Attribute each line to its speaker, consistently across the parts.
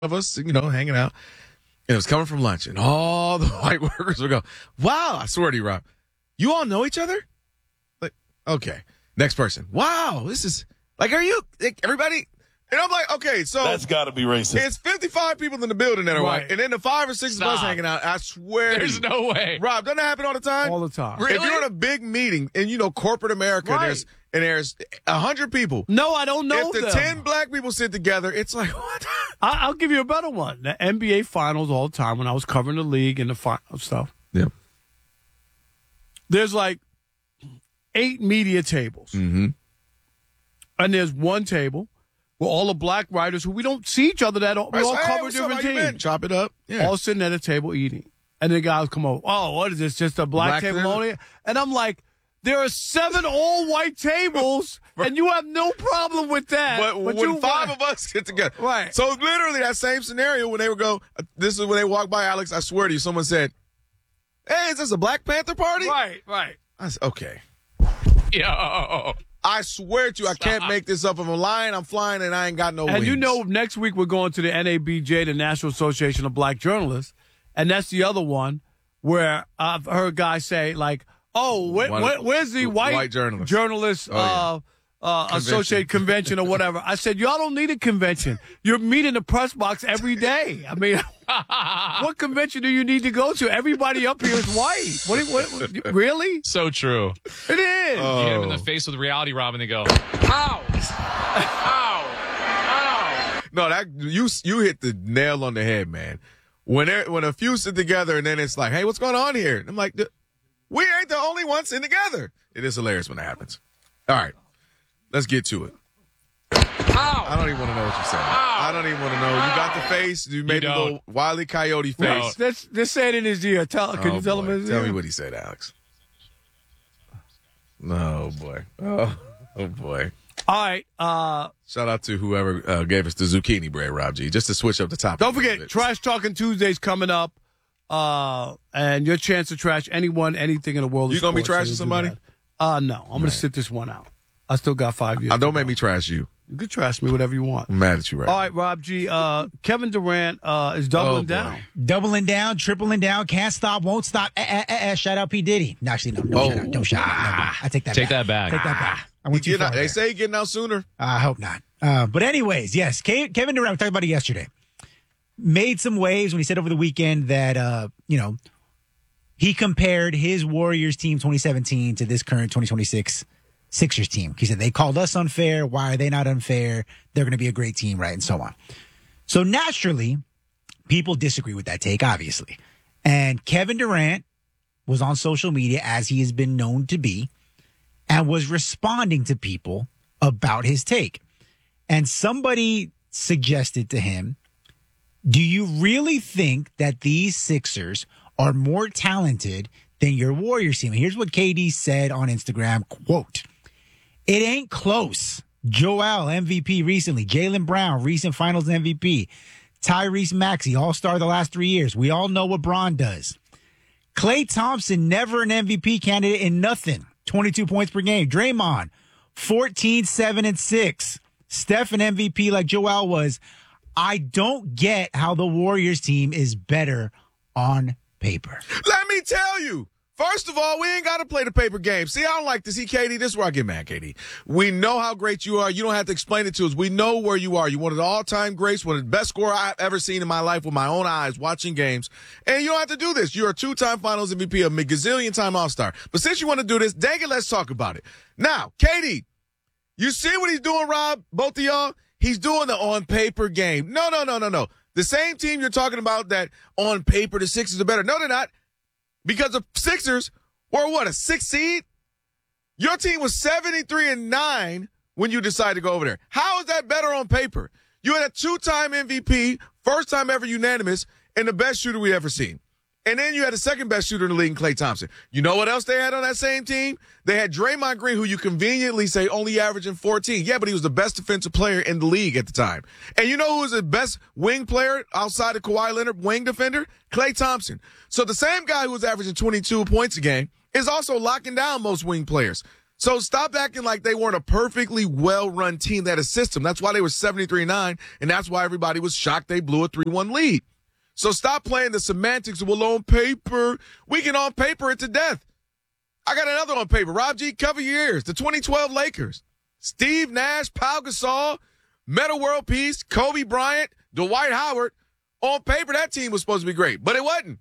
Speaker 1: of us, hanging out. And it was coming from lunch, and all the white workers would go, "Wow, I swear to you, Rob, you all know each other?" Like, okay. Next person. "Wow, this is like, are you everybody?" And I'm like, okay, so
Speaker 2: that's got to be racist.
Speaker 1: It's 55 people in the building that are white, and then the 5 or 6 of us hanging out. I swear,
Speaker 3: there's no way.
Speaker 1: Rob, doesn't that happen all the time?
Speaker 4: All the time.
Speaker 3: Really?
Speaker 1: If you're in a big meeting and corporate America,
Speaker 4: Right.
Speaker 1: there's 100 people.
Speaker 4: No, I don't know
Speaker 1: If the
Speaker 4: them.
Speaker 1: 10 black people sit together, it's like, what?
Speaker 4: I'll give you a better one. The NBA Finals all the time when I was covering the league and the final stuff.
Speaker 1: Yeah.
Speaker 4: There's like 8 media tables.
Speaker 1: Mm-hmm.
Speaker 4: And there's one table where all the black writers who we don't see each other that we all cover different teams.
Speaker 1: Chop it up. Yeah.
Speaker 4: All sitting at a table eating. And the guys come over, "Oh, what is this? Just a black table only?" And I'm like, there are 7 all-white tables, and you have no problem with that.
Speaker 1: But when 5 of us get together.
Speaker 4: Right.
Speaker 1: So literally that same scenario when they would go, this is when they walk by, Alex, I swear to you, someone said, "Hey, is this a Black Panther party?"
Speaker 4: Right.
Speaker 1: I said, okay.
Speaker 3: Yo.
Speaker 1: I swear to you, I can't make this up. If I'm lying, I'm flying, and I ain't got no wings.
Speaker 4: And next week we're going to the NABJ, the National Association of Black Journalists, and that's the other one where I've heard guys say, like, "Oh, where's the white journalist associate convention or whatever?" I said, "Y'all don't need a convention. You're meeting the press box every day. I mean, what convention do you need to go to? Everybody up here is white. What really?
Speaker 3: So true.
Speaker 4: It is.
Speaker 3: You hit them in the face with reality, Rob, and they go, "Ow! Ow! Ow!"
Speaker 1: No, that you hit the nail on the head, man. When a few sit together and then it's like, "Hey, what's going on here?" And I'm like, we ain't the only ones sitting together. It is hilarious when that happens. All right, let's get to it.
Speaker 3: Ow!
Speaker 1: I don't even want to know what you said. I don't even want to know. You got the face. You made the little Wile E. Coyote face.
Speaker 4: Let's say it in his ear. Can you tell him his ear?
Speaker 1: Tell me what he said, Alex. Oh, boy. Oh, boy.
Speaker 4: All right.
Speaker 1: Shout out to whoever gave us the zucchini bread, Rob G. Just to switch up the topic.
Speaker 4: Don't forget, Trash Talking Tuesday's coming up. And your chance to trash anyone, anything in the world.
Speaker 1: You going to be trashing somebody?
Speaker 4: No. I'm going to sit this one out. I still got 5 years.
Speaker 1: Don't make me trash you.
Speaker 4: You can trash me whatever you want.
Speaker 1: I'm mad at you right now.
Speaker 4: All right, Rob G. Kevin Durant is doubling down.
Speaker 5: Doubling down, tripling down, can't stop, won't stop. Shout out P. Diddy. No, actually, no. Don't shout out. No. I take that
Speaker 3: Take
Speaker 5: back.
Speaker 3: that back.
Speaker 5: Take that back. I went too far
Speaker 1: They
Speaker 5: there.
Speaker 1: say he getting out sooner.
Speaker 5: I hope not. But anyways, yes, Kevin Durant, we talked about it yesterday, made some waves when he said over the weekend that, he compared his Warriors team 2017 to this current 2026 Sixers team. He said, they called us unfair. Why are they not unfair? They're going to be a great team, right? And so on. So naturally, people disagree with that take, obviously. And Kevin Durant was on social media, as he has been known to be, and was responding to people about his take. And somebody suggested to him, do you really think that these Sixers are more talented than your Warriors team? And here's what KD said on Instagram, quote, "It ain't close. Joel, MVP recently. Jaylen Brown, recent finals MVP. Tyrese Maxey, all-star the last 3 years. We all know what Bron does. Klay Thompson, never an MVP candidate in nothing. 22 points per game. Draymond, 14, 7, and 6. Steph, an MVP like Joel was. I don't get how the Warriors team is better on paper."
Speaker 1: Let me tell you. First of all, we ain't got to play the paper game. See, I don't like to see KD. This is where I get mad, KD. We know how great you are. You don't have to explain it to us. We know where you are. You're one of the all-time greats, one of the best scorer I've ever seen in my life with my own eyes watching games. And you don't have to do this. You're a 2-time finals MVP, a gazillion-time all-star. But since you want to do this, dang it, let's talk about it. Now, KD, you see what he's doing, Rob? Both of y'all? He's doing the on-paper game. No. The same team you're talking about that on paper the Sixers are better. No, they're not. Because the Sixers were a 6th seed? Your team was 73-9 when you decided to go over there. How is that better on paper? You had a 2-time MVP, first time ever unanimous, and the best shooter we ever seen. And then you had the second best shooter in the league, Klay Thompson. You know what else they had on that same team? They had Draymond Green, who you conveniently say only averaging 14. Yeah, but he was the best defensive player in the league at the time. And you know who was the best wing player outside of Kawhi Leonard, wing defender? Klay Thompson. So the same guy who was averaging 22 points a game is also locking down most wing players. So stop acting like they weren't a perfectly well-run team that had a system. That's why they were 73-9, and that's why everybody was shocked they blew a 3-1 lead. So stop playing the semantics of, well, on paper. We can on paper it to death. I got another on paper. Rob G, cover your ears. The 2012 Lakers. Steve Nash, Pau Gasol, Metta World Peace, Kobe Bryant, Dwight Howard. On paper, that team was supposed to be great, but it wasn't.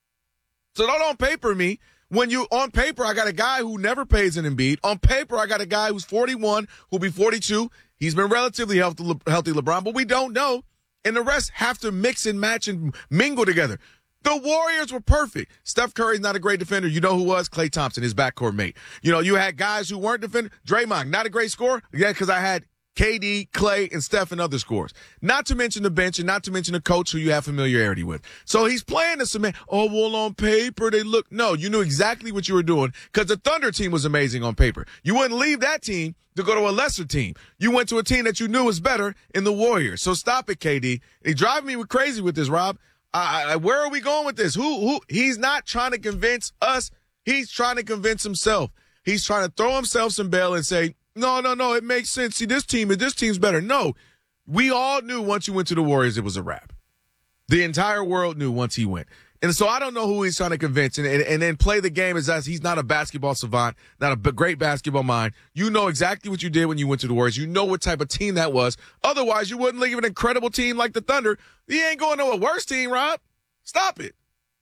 Speaker 1: So don't on paper me. When you on paper, I got a guy who never pays an Embiid. On paper, I got a guy who's 41, who'll be 42. He's been relatively healthy, LeBron, but we don't know. And the rest have to mix and match and mingle together. The Warriors were perfect. Steph Curry's not a great defender. You know who was? Klay Thompson, his backcourt mate. You know, you had guys who weren't defenders. Draymond, not a great scorer. Yeah, because I had KD, Klay, and Steph and other scores. Not to mention the bench and not to mention the coach who you have familiarity with. So he's playing the cement. Oh, well, on paper, they look. No, you knew exactly what you were doing because the Thunder team was amazing on paper. You wouldn't leave that team to go to a lesser team. You went to a team that you knew was better in the Warriors. So stop it, KD. They drive me crazy with this, Rob. Where are we going with this? Who? He's not trying to convince us. He's trying to convince himself. He's trying to throw himself some bail and say, no, it makes sense. See, this team's better. No, we all knew once you went to the Warriors, it was a wrap. The entire world knew once he went. And so I don't know who he's trying to convince and then play the game as he's not a basketball savant, not a great basketball mind. You know exactly what you did when you went to the Warriors. You know what type of team that was. Otherwise, you wouldn't leave an incredible team like the Thunder. He ain't going to a worse team, Rob. Stop it.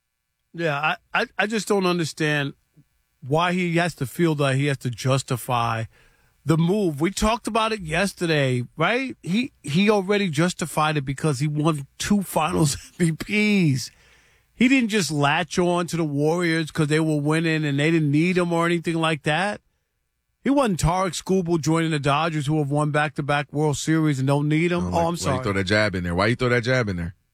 Speaker 4: Yeah, I just don't understand why he has to feel that he has to justify the move. We talked about it yesterday, right? He already justified it because he won 2 finals MVPs. He didn't just latch on to the Warriors because they were winning and they didn't need him or anything like that. He wasn't Tarek Skubal joining the Dodgers who have won back-to-back World Series and don't need him. I'm sorry.
Speaker 1: Why you throw that jab in there? Why you throw that jab in there?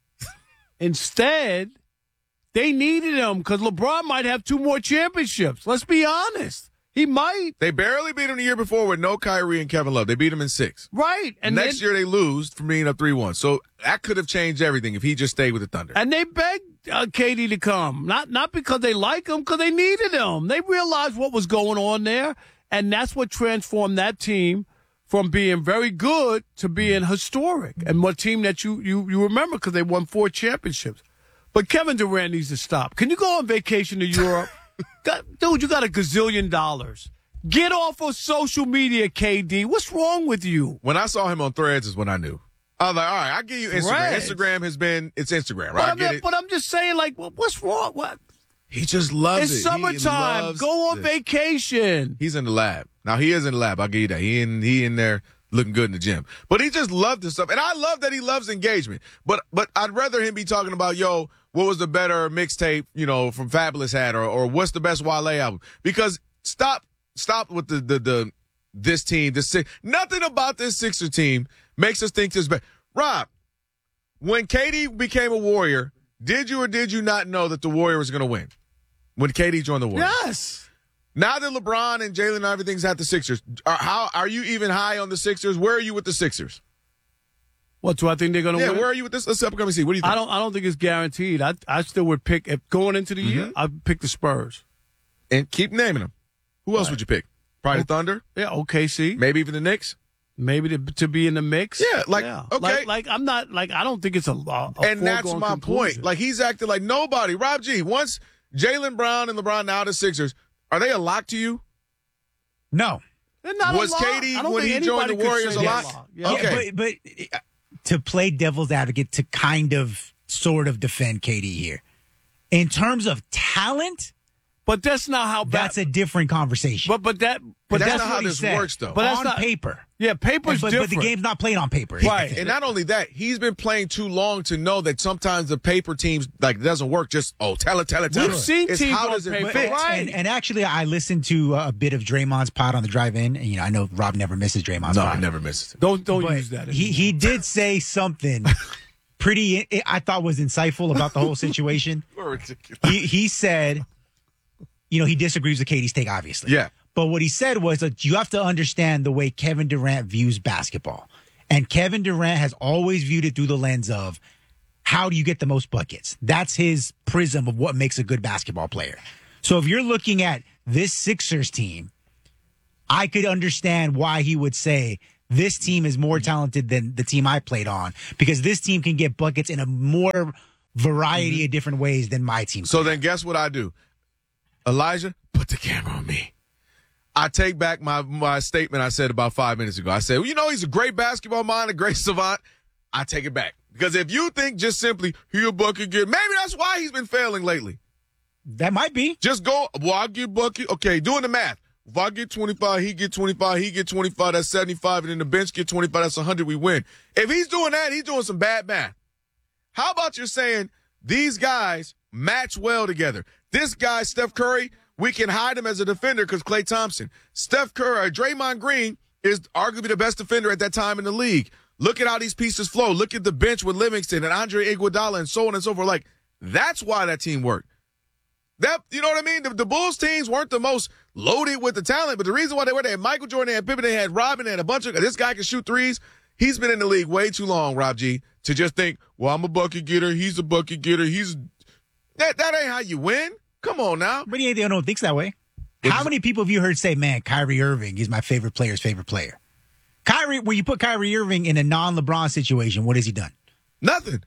Speaker 4: Instead, they needed him because LeBron might have 2 more championships. Let's be honest. He might.
Speaker 1: They barely beat him the year before with no Kyrie and Kevin Love. They beat him in 6.
Speaker 4: Right.
Speaker 1: And next year they lose from being up 3-1. So that could have changed everything if he just stayed with the Thunder.
Speaker 4: And they begged KD to come. Not because they like him, because they needed him. They realized what was going on there. And that's what transformed that team from being very good to being historic. And what team that you remember because they won 4 championships. But Kevin Durant needs to stop. Can you go on vacation to Europe? Dude, you got $1 gazillion. Get off of social media, KD. What's wrong with you?
Speaker 1: When I saw him on Threads is when I knew. I was like, all right, I'll give you Instagram.
Speaker 4: Threads.
Speaker 1: Instagram has been, it's Instagram, right?
Speaker 4: But I'm just saying, like, what's wrong? What?
Speaker 1: He just loves it.
Speaker 4: It's summertime. Go on vacation.
Speaker 1: He's in the lab. Now, he is in the lab. I'll give you that. He in there looking good in the gym. But he just loved this stuff. And I love that he loves engagement. But I'd rather him be talking about, what was the better mixtape, from Fabulous had, or what's the best Wale album? Because stop with this team, nothing about this Sixer team makes us think this better. Rob, when KD became a Warrior, did you or did you not know that the Warrior was going to win? When KD joined the Warriors?
Speaker 4: Yes.
Speaker 1: Now that LeBron and Jalen and everything's at the Sixers, how are you even high on the Sixers? Where are you with the Sixers?
Speaker 4: What, do I think they're going to win?
Speaker 1: Yeah, where are you with this? Let's upcoming see. What do you think?
Speaker 4: I don't think it's guaranteed. I still would pick, if going into the year, I'd pick the Spurs.
Speaker 1: And keep naming them. Who else would you pick? Probably the Thunder?
Speaker 4: Yeah, OKC.
Speaker 1: Maybe even the Knicks?
Speaker 4: Maybe to be in the mix.
Speaker 1: Yeah, okay.
Speaker 4: I'm not, I don't think it's a
Speaker 1: and that's my
Speaker 4: conclusion.
Speaker 1: point. He's acting like nobody. Rob G, once Jaylen Brown and LeBron now the Sixers, are they a lock to you?
Speaker 5: No.
Speaker 4: They're not
Speaker 1: was
Speaker 4: a lock.
Speaker 1: KD, when he joined the Warriors, a lock?
Speaker 4: Yeah.
Speaker 1: Okay.
Speaker 5: But to play devil's advocate, to kind of sort of defend KD here. In terms of talent,
Speaker 4: but that's not how.
Speaker 5: That's a different conversation.
Speaker 1: But that's not how this works, though.
Speaker 5: But that's on paper.
Speaker 4: Yeah, paper's different.
Speaker 5: But the game's not played on paper.
Speaker 1: Right. And not only that, he's been playing too long to know that sometimes the paper teams, it doesn't work. Just, tell it.
Speaker 4: We've seen
Speaker 1: it's
Speaker 4: teams
Speaker 1: how
Speaker 4: on
Speaker 1: does it
Speaker 4: paper.
Speaker 1: fit?
Speaker 4: Right.
Speaker 5: And actually, I listened to a bit of Draymond's pod on the drive-in. And, I know Rob never misses Draymond's pod.
Speaker 1: No, I never misses it.
Speaker 4: Don't use that.
Speaker 5: He did say something I thought was insightful about the whole situation. He said, he disagrees with KD's take, obviously.
Speaker 1: Yeah.
Speaker 5: But what he said was that you have to understand the way Kevin Durant views basketball. And Kevin Durant has always viewed it through the lens of how do you get the most buckets? That's his prism of what makes a good basketball player. So if you're looking at this Sixers team, I could understand why he would say this team is more talented than the team I played on because this team can get buckets in a more variety of different ways than my team.
Speaker 1: So then guess what I do? Elijah, put the camera on me. I take back my statement I said about 5 minutes ago. I said, well, he's a great basketball mind, a great savant. I take it back. Because if you think just simply, he a bucket getter, maybe that's why he's been failing lately.
Speaker 5: That might be.
Speaker 1: Just go, well, I get bucket. Okay, doing the math. If I get 25, he get 25, he get 25, that's 75, and then the bench get 25, that's 100, we win. If he's doing that, he's doing some bad math. How about you're saying these guys match well together? This guy, Steph Curry, we can hide him as a defender because Klay Thompson. Steph Curry, Draymond Green is arguably the best defender at that time in the league. Look at how these pieces flow. Look at the bench with Livingston and Andre Iguodala and so on and so forth. Like, that's why that team worked. You know what I mean? The Bulls teams weren't the most loaded with the talent, but the reason why they were, they had Michael Jordan, they had Pippen, they had Robin, they had a bunch of, this guy can shoot threes. He's been in the league way too long, Rob G, to just think, well, I'm a bucket getter, he's a bucket getter, that ain't how you win. Come on now.
Speaker 5: But he ain't the only one who thinks that way. How many people have you heard say, man, Kyrie Irving is my favorite player's favorite player? When you put Kyrie Irving in a non-LeBron situation, what has he done?
Speaker 1: Nothing.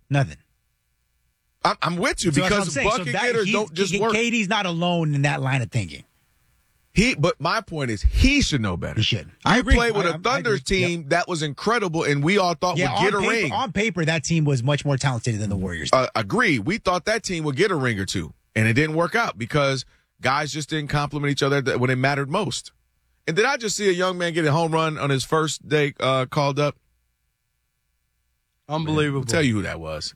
Speaker 1: I'm with you because bucket getters don't just work.
Speaker 5: KD's not alone in that line of thinking.
Speaker 1: But my point is, he should know better.
Speaker 5: He should.
Speaker 1: I played with a Thunder team that was incredible, and we all thought would get a ring.
Speaker 5: On paper, that team was much more talented than the Warriors.
Speaker 1: Agree. We thought that team would get a ring or two, and it didn't work out because guys just didn't compliment each other when it mattered most. And did I just see a young man get a home run on his first day called up?
Speaker 4: Unbelievable.
Speaker 1: I'll tell you who that was.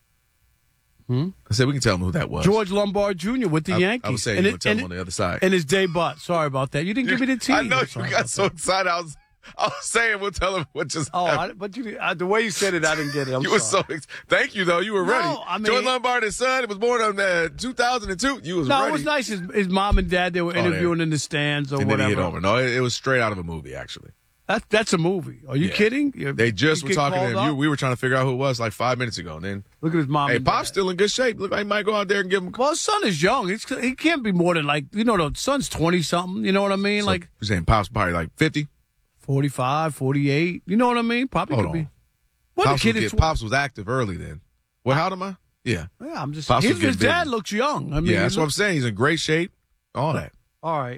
Speaker 1: I said we can tell him who that was.
Speaker 4: George Lombard Jr. with the Yankees.
Speaker 1: I was saying you would tell him on the other side.
Speaker 4: And his debut. Sorry about that. You didn't give me the team.
Speaker 1: I know you got so excited. I was saying we'll tell him what just happened.
Speaker 4: But the way you said it, I didn't get it.
Speaker 1: You were so thank you though. You were ready.
Speaker 4: I mean,
Speaker 1: George Lombard, his son, it was born in 2002. You was ready.
Speaker 4: No, it was nice. His mom and dad, they were interviewing in the stands or
Speaker 1: and
Speaker 4: whatever.
Speaker 1: Then he hit over. No, it was straight out of a movie actually.
Speaker 4: That's a movie. Are you kidding?
Speaker 1: They just were talking to him. We were trying to figure out who it was like 5 minutes ago. And then
Speaker 4: look at his mom.
Speaker 1: Hey, Pop's still in good shape. Look like he might go out there and give him.
Speaker 4: Well, his son is young. He can't be more than the son's 20-something. You know what I mean?
Speaker 1: So you're saying Pop's probably like 50?
Speaker 4: 45, 48. You know what I mean? Probably could be.
Speaker 1: What Pops was active early then. What? How am I? Yeah.
Speaker 4: Yeah, I'm just. His dad looks young. I mean,
Speaker 1: yeah, that's what I'm saying. He's in great shape. All that.
Speaker 4: All right.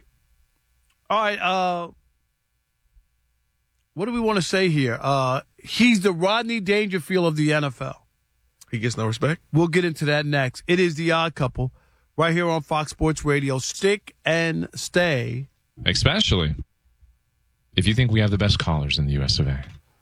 Speaker 4: What do we want to say here? He's the Rodney Dangerfield of the NFL.
Speaker 1: He gets no respect?
Speaker 4: We'll get into that next. It is The Odd Couple right here on Fox Sports Radio. Stick and stay.
Speaker 3: Especially if you think we have the best callers in the U.S. of A.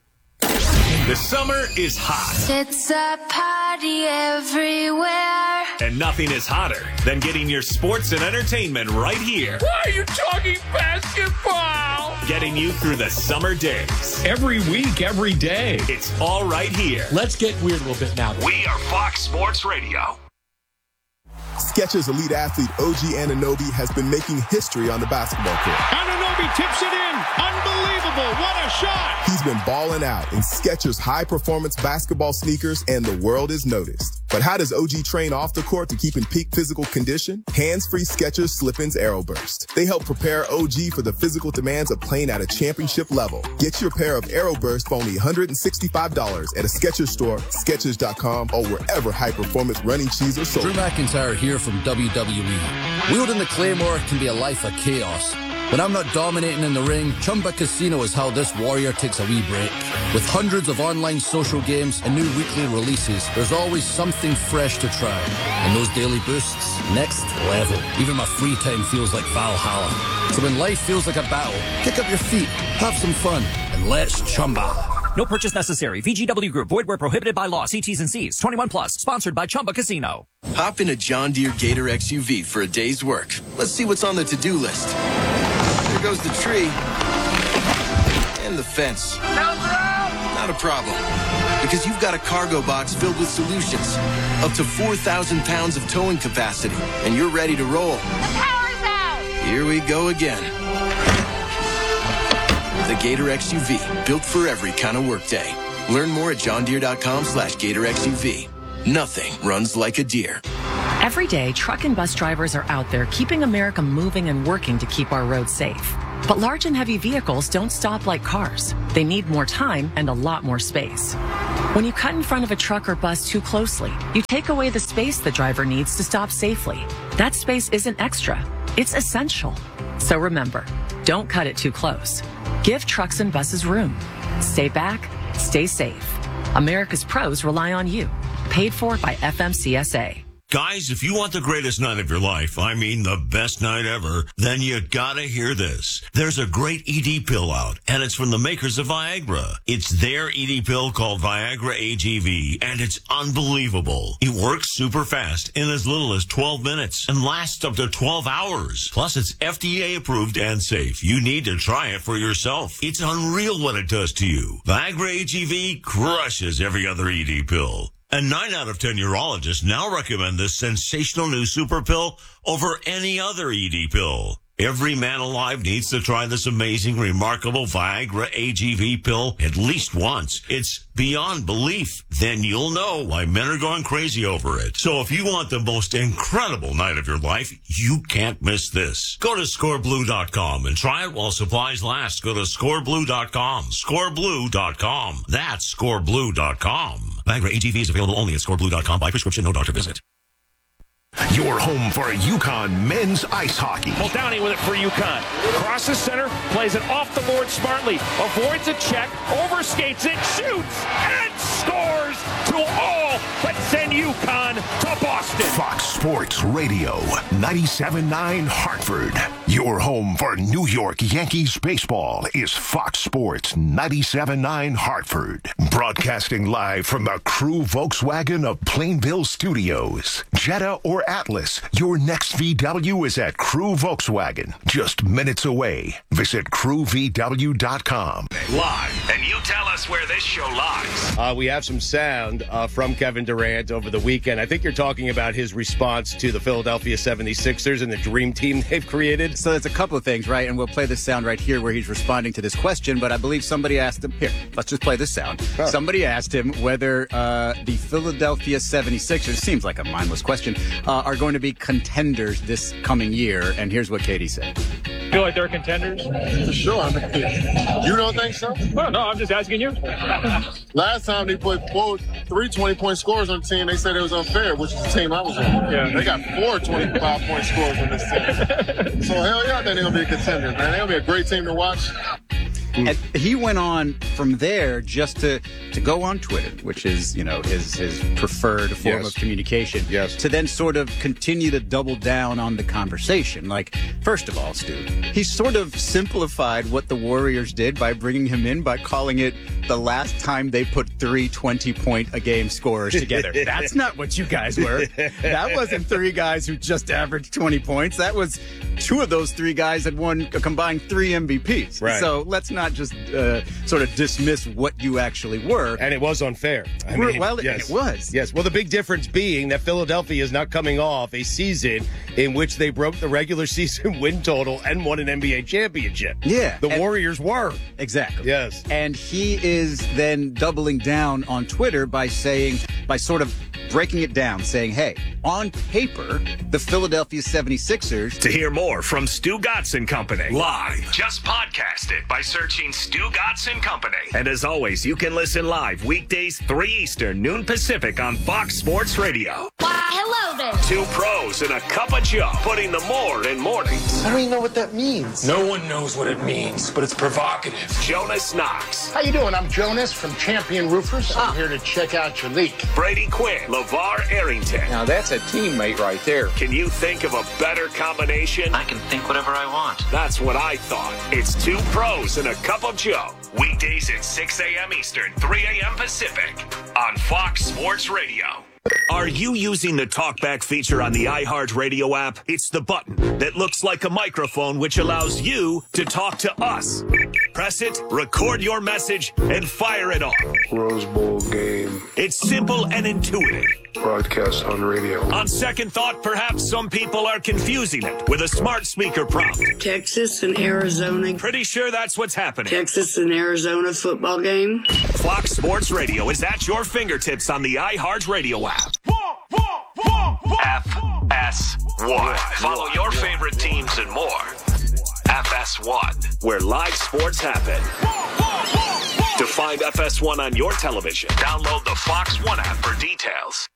Speaker 2: The summer is hot.
Speaker 6: It's a party everywhere.
Speaker 2: And nothing is hotter than getting your sports and entertainment right here.
Speaker 3: Why are you talking basketball?
Speaker 2: Getting you through the summer days.
Speaker 7: Every week, every day.
Speaker 2: It's all right here.
Speaker 7: Let's get weird a little bit now.
Speaker 2: We are Fox Sports Radio.
Speaker 8: Skechers elite athlete OG Anunoby has been making history on the basketball court.
Speaker 7: Anunoby tips it in. Unbelievable. What a shot.
Speaker 8: He's been balling out in Skechers high-performance basketball sneakers, and the world is noticed. But how does OG train off the court to keep in peak physical condition? Hands-free Skechers Slip-ins Aeroburst. They help prepare OG for the physical demands of playing at a championship level. Get your pair of Aeroburst for only $165 at a Skechers store, Skechers.com, or wherever high-performance running shoes are sold.
Speaker 9: Drew McIntyre here from WWE. Wielding the Claymore can be a life of chaos. When I'm not dominating in the ring, Chumba Casino is how this warrior takes a wee break. With hundreds of online social games and new weekly releases, there's always something fresh to try. And those daily boosts, next level. Even my free time feels like Valhalla. So when life feels like a battle, kick up your feet, have some fun, and let's Chumba.
Speaker 10: No purchase necessary. VGW Group. Void where prohibited by law. See T's and C's. 21 plus. Sponsored by Chumba Casino.
Speaker 11: Hop in a John Deere Gator XUV for a day's work. Let's see what's on the to-do list. There goes the tree. And the fence. Not a problem. Because you've got a cargo box filled with solutions. Up to 4,000 pounds of towing capacity. And you're ready to roll.
Speaker 6: The power's out!
Speaker 11: Here we go again. The Gator XUV, built for every kind of workday. Learn more at johndeere.com/Gator XUV. Nothing runs like a deer.
Speaker 12: Every day, truck and bus drivers are out there keeping America moving and working to keep our roads safe. But large and heavy vehicles don't stop like cars. They need more time and a lot more space. When you cut in front of a truck or bus too closely, you take away the space the driver needs to stop safely. That space isn't extra, it's essential. So remember, don't cut it too close. Give trucks and buses room. Stay back, stay safe. America's pros rely on you. Paid for by FMCSA.
Speaker 13: Guys, if you want the greatest night of your life, I mean the best night ever, then you gotta hear this. There's a great ED pill out, and it's from the makers of Viagra. It's their ED pill called Viagra AGV, and it's unbelievable. It works super fast in as little as 12 minutes and lasts up to 12 hours. Plus, it's FDA approved and safe. You need to try it for yourself. It's unreal what it does to you. Viagra AGV crushes every other ED pill. And 9 out of 10 urologists now recommend this sensational new super pill over any other ED pill. Every man alive needs to try this amazing, remarkable Viagra AGV pill at least once. It's beyond belief. Then you'll know why men are going crazy over it. So if you want the most incredible night of your life, you can't miss this. Go to scoreblue.com and try it while supplies last. Go to scoreblue.com. Scoreblue.com. That's scoreblue.com. Viagra AGV is available only at scoreblue.com by prescription, no doctor visit.
Speaker 14: Your home for UConn men's ice hockey.
Speaker 7: Muldowney with it for UConn. Crosses center, plays it off the board smartly, avoids a check, overskates it, shoots, and scores to all but send UConn to Boston.
Speaker 14: Fox Sports Radio, 97.9 Hartford. Your home for New York Yankees baseball is Fox Sports 97.9 Hartford. Broadcasting live from the Crew Volkswagen of Plainville Studios. Jetta or Atlas, your next VW is at Crew Volkswagen, just minutes away. Visit crewvw.com.
Speaker 2: Live, and you tell us where this show lies.
Speaker 15: We have some sound from Kevin Durant over the weekend. I think you're talking about his response to the Philadelphia 76ers and the dream team they've created.
Speaker 16: So there's a couple of things, right? And we'll play this sound right here where he's responding to this question, but I believe somebody asked him, here, let's just play this sound. Oh. Somebody asked him whether the Philadelphia 76ers, seems like a mindless question, are going to be contenders this coming year. And here's what Katie said.
Speaker 17: Feel like they're contenders?
Speaker 18: For sure. I mean, you don't think so?
Speaker 17: Well, no, I'm just asking you.
Speaker 18: Last time they put 3 20-point scores on the team, they said it was unfair, which is the team I was on.
Speaker 17: Yeah.
Speaker 18: They got 4 25-point scores on this team. So hell yeah, I think they're going to be a contender, man. They're going to be a great team to watch.
Speaker 16: And he went on from there just to go on Twitter, which is, you know, his preferred form of communication, to then sort of continue to double down on the conversation. Like, first of all, Stu, he sort of simplified what the Warriors did by bringing him in by calling it the last time they put 3 20-point-a-game scorers together. That's not what you guys were. That wasn't 3 guys who just averaged 20 points. That was 2 of those 3 guys had won a combined 3 MVPs.
Speaker 15: Right.
Speaker 16: So let's not just sort of dismiss what you actually were.
Speaker 15: And it was unfair.
Speaker 16: It was.
Speaker 15: Yes. Well, the big difference being that Philadelphia is not coming off a season in which they broke the regular season win total and won an NBA championship.
Speaker 16: Yeah.
Speaker 15: The Warriors were.
Speaker 16: Exactly.
Speaker 15: Yes.
Speaker 16: And he is then doubling down on Twitter by sort of breaking it down, saying, hey, on paper, the Philadelphia 76ers.
Speaker 2: To hear more from Stu Gatz and Company live, just podcast it by searching Stu Gatz and Company. And as always, you can listen live weekdays 3 Eastern, noon Pacific on Fox Sports Radio.
Speaker 6: Why, hello there.
Speaker 2: 2 pros and a cup of Joe, putting the more in mornings.
Speaker 19: I don't even know what that means.
Speaker 20: No one knows what it means, but it's provocative.
Speaker 2: Jonas Knox.
Speaker 19: How you doing? I'm Jonas from Champion Roofers. I'm here to check out your leak.
Speaker 2: Brady Quinn. LeVar Arrington.
Speaker 20: Now that's a teammate right there.
Speaker 2: Can you think of a better combination?
Speaker 21: I can think whatever I want.
Speaker 2: That's what I thought. It's 2 pros and a cup of Joe. Weekdays at 6 a.m. Eastern, 3 a.m. Pacific on Fox Sports Radio. Are you using the TalkBack feature on the iHeartRadio app? It's the button that looks like a microphone, which allows you to talk to us. Press it, record your message, and fire it off.
Speaker 22: Rose Bowl game.
Speaker 2: It's simple and intuitive.
Speaker 22: Broadcast on radio.
Speaker 2: On second thought, perhaps some people are confusing it with a smart speaker prompt.
Speaker 23: Texas and Arizona.
Speaker 2: Pretty sure that's what's happening.
Speaker 23: Texas and Arizona football game.
Speaker 2: Fox Sports Radio is at your fingertips on the iHeartRadio app. FS1. Follow your favorite teams and more FS1, where live sports happen. To find FS1 on your television, download the Fox One app for details.